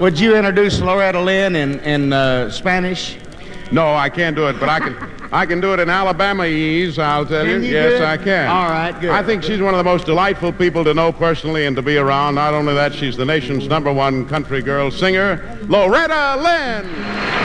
Would you introduce Loretta Lynn in Spanish? No, I can't do it, but I can do it in Alabamese, I'll tell you. Yes, I can. All right, good. I think she's one of the most delightful people to know personally and to be around. Not only that, she's the nation's #1 country girl singer, Loretta Lynn.